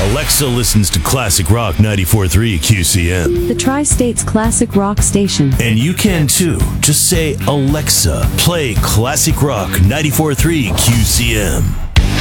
Alexa listens to Classic Rock 94.3 QCM. The Tri-State's classic rock station. And you can too. Just say, Alexa, play Classic Rock 94.3 QCM.